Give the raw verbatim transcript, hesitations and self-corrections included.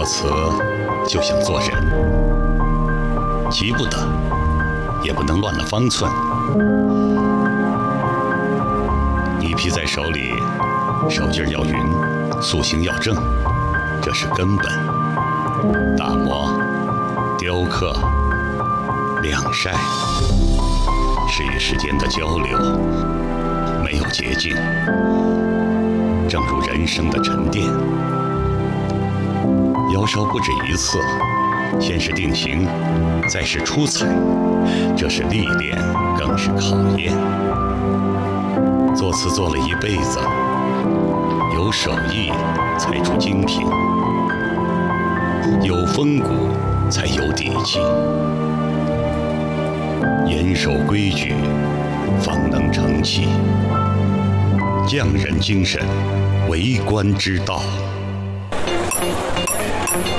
词就像做人，急不得，也不能乱了方寸。泥皮在手里，手劲儿要匀，塑形要正，这是根本。打磨、雕刻、晾晒，是与时间的交流，没有捷径。正如人生的沉淀，窑烧不止一次，先是定型，再是出彩，这是历练，更是考验。作词做了一辈子，有手艺才出精品，有风骨才有底气，严守规矩，方能成器。匠人精神，为官之道。